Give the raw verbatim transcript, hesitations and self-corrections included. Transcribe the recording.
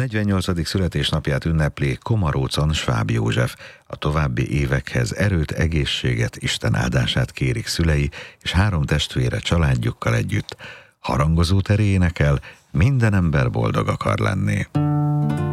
negyvennyolcadik születésnapját ünnepli Komarócon Schwab József. A további évekhez erőt, egészséget, Isten áldását kérik szülei és három testvére családjukkal együtt. Harangozó teré énekel, minden ember boldog akar lenni.